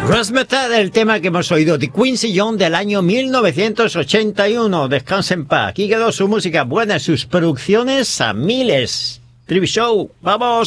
Razzmatazz, el tema que hemos oído de Quincy Jones del año 1981. Descansa en paz. Aquí quedó su música buena, sus producciones a miles. Trivi Show, ¡vamos!